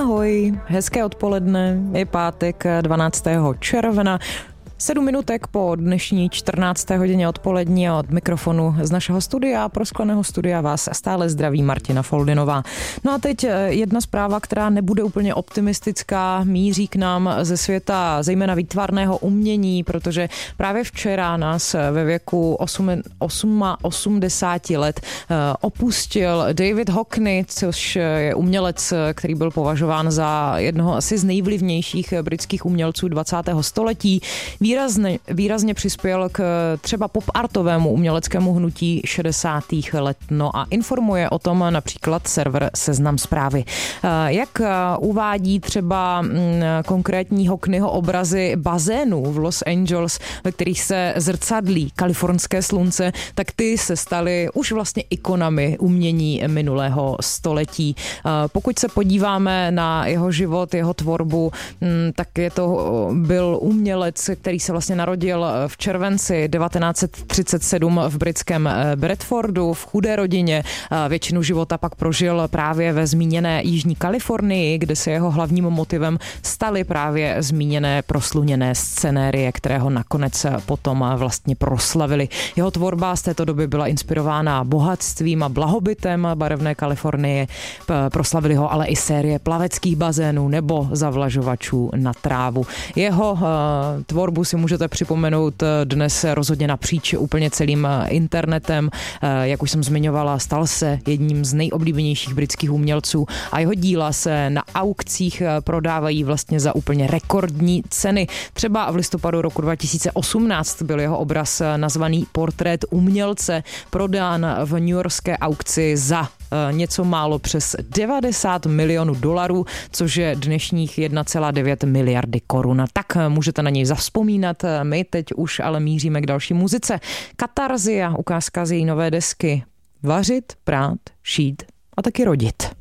Ahoj, hezké odpoledne, je pátek 12. června. 7 minutek po dnešní 14. hodině odpolední a od mikrofonu z našeho studia, proskleného studia vás stále zdraví Martina Foldinová. No a teď jedna zpráva, která nebude úplně optimistická, míří k nám ze světa zejména výtvarného umění, protože právě včera nás ve věku 80 let opustil David Hockney, což je umělec, který byl považován za jednoho asi z nejvlivnějších britských umělců 20. století. Výrazně přispěl k třeba pop-artovému uměleckému hnutí 60. let. No a informuje o tom například server Seznam Zprávy. Jak uvádí třeba konkrétní Hockneyho obrazy bazénů v Los Angeles, ve kterých se zrcadlí kalifornské slunce, tak ty se staly už vlastně ikonami umění minulého století. Pokud se podíváme na jeho život, jeho tvorbu, tak byl umělec, který se vlastně narodil v červenci 1937 v britském Bradfordu v chudé rodině. Většinu života pak prožil právě ve zmíněné Jižní Kalifornii, kde se jeho hlavním motivem staly právě zmíněné prosluněné scenérie, které ho nakonec potom vlastně proslavily. Jeho tvorba z této doby byla inspirována bohatstvím a blahobytem barevné Kalifornie. Proslavili ho ale i série plaveckých bazénů nebo zavlažovačů na trávu. Jeho tvorbu si můžete připomenout dnes rozhodně napříč úplně celým internetem. Jak už jsem zmiňovala, stal se jedním z nejoblíbenějších britských umělců a jeho díla se na aukcích prodávají vlastně za úplně rekordní ceny. Třeba v listopadu roku 2018 byl jeho obraz nazvaný Portrét umělce prodán v newyorské aukci za něco málo přes $90 milionů, což je dnešních 1,9 miliardy korun. Tak můžete na něj zavzpomínat. My teď už ale míříme k další muzice. Katarzia, ukázka z její nové desky. Vařit, prát, šít a taky rodit.